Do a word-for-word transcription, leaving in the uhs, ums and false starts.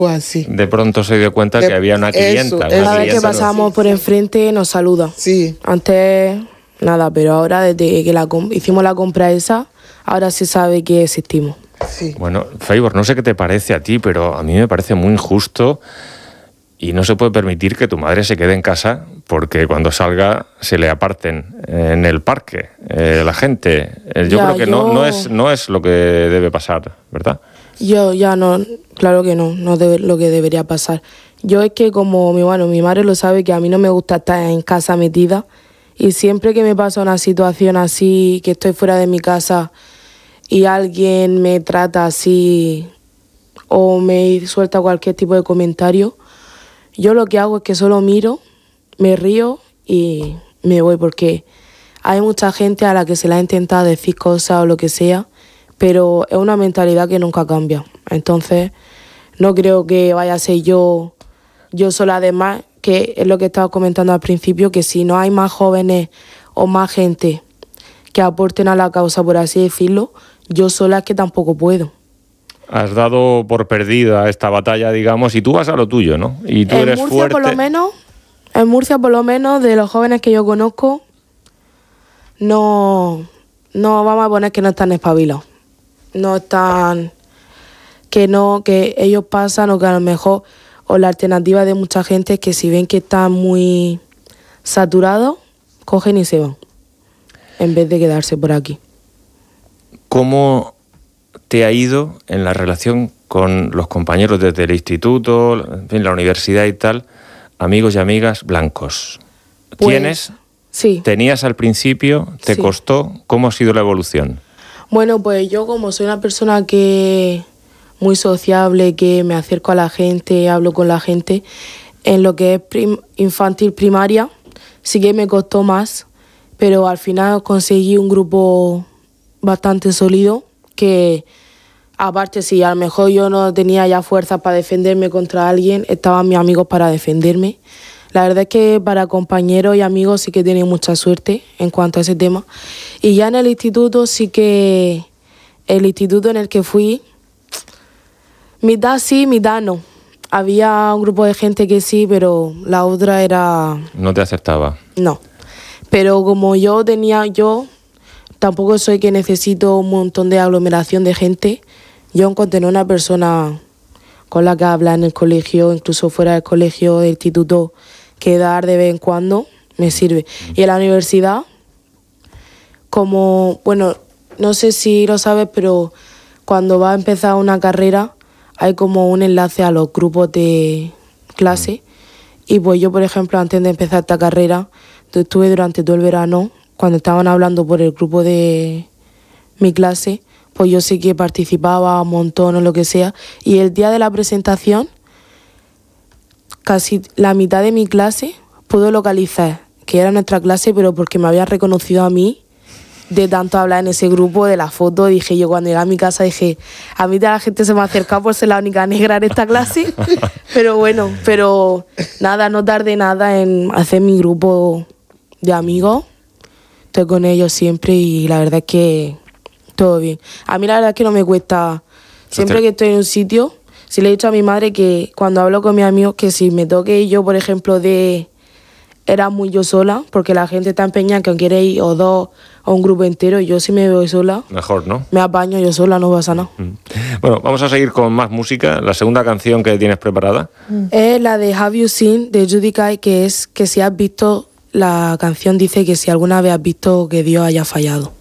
Pues así. De pronto se dio cuenta de, que había una clienta. Eso, una eso. Cada vez que clienta, pasamos sí, por sí. enfrente nos saluda. Sí. Antes nada, pero ahora desde que la hicimos la compra esa, ahora se sabe que existimos. Sí. Bueno, Feibor, no sé qué te parece a ti, pero a mí me parece muy injusto y no se puede permitir que tu madre se quede en casa porque cuando salga se le aparten en el parque eh, la gente. Eh, yo Ya, creo que yo... no, no, es, no es lo que debe pasar, ¿verdad? Yo ya no, claro que no, no es lo que debería pasar. Yo es que como mi, bueno, mi madre lo sabe, que a mí no me gusta estar en casa metida y siempre que me pasa una situación así, que estoy fuera de mi casa y alguien me trata así o me suelta cualquier tipo de comentario, yo lo que hago es que solo miro, me río y me voy, porque hay mucha gente a la que se le ha intentado decir cosas o lo que sea, pero es una mentalidad que nunca cambia. Entonces, no creo que vaya a ser yo, yo sola. Además, que es lo que estaba comentando al principio, que si no hay más jóvenes o más gente que aporten a la causa, por así decirlo, yo sola es que tampoco puedo. Has dado por perdida esta batalla, digamos, y tú vas a lo tuyo, ¿no? Y tú En eres Murcia, fuerte. por lo menos, en Murcia, por lo menos, de los jóvenes que yo conozco, no, no vamos a poner que no están espabilados. No están, que no, que ellos pasan, o que a lo mejor, o la alternativa de mucha gente es que si ven que están muy saturados, cogen y se van, en vez de quedarse por aquí. ¿Cómo te ha ido en la relación con los compañeros desde el instituto, en fin, la universidad y tal, amigos y amigas blancos? Pues, ¿Tienes? Sí. ¿Tenías al principio? ¿Te Sí. costó? ¿Cómo ha sido la evolución? Bueno, pues yo como soy una persona que muy sociable, que me acerco a la gente, hablo con la gente, en lo que es prim- infantil primaria, sí que me costó más, pero al final conseguí un grupo bastante sólido que, aparte, si a lo mejor yo no tenía ya fuerzas para defenderme contra alguien, estaban mis amigos para defenderme. La verdad es que para compañeros y amigos sí que he tenido mucha suerte en cuanto a ese tema. Y ya en el instituto sí que... El instituto en el que fui, mitad sí, mitad no. Había un grupo de gente que sí, pero la otra era... ¿No te aceptaba? No. Pero como yo tenía... Yo tampoco soy que necesito un montón de aglomeración de gente. Yo encontré una persona con la que hablar en el colegio, incluso fuera del colegio, del instituto, quedar de vez en cuando, me sirve. Y en la universidad, como, bueno, no sé si lo sabes, pero cuando vas a empezar una carrera hay como un enlace a los grupos de clase. Y pues yo, por ejemplo, antes de empezar esta carrera, estuve durante todo el verano, cuando estaban hablando por el grupo de mi clase, pues yo sí que participaba un montón o lo que sea. Y el día de la presentación, casi la mitad de mi clase pudo localizar que era nuestra clase, pero porque me habían reconocido a mí de tanto hablar en ese grupo, de la foto. Dije yo, cuando llegué a mi casa, dije, a mí toda la gente se me ha acercado por ser la única negra en esta clase. Pero bueno, pero nada, no tardé nada en hacer mi grupo de amigos. Estoy con ellos siempre y la verdad es que todo bien. A mí la verdad es que no me cuesta, siempre que estoy en un sitio, si le he dicho a mi madre que cuando hablo con mis amigos, que si me toque yo, por ejemplo, de... Era muy yo sola, porque la gente está empeñada que quiere ir o dos o un grupo entero, y yo si me veo sola, Mejor, ¿no? me apaño yo sola, no pasa nada. Bueno, vamos a seguir con más música. La segunda canción que tienes preparada. Es la de Have You Seen, de Judy Kai, que es que si has visto, la canción dice que si alguna vez has visto que Dios haya fallado.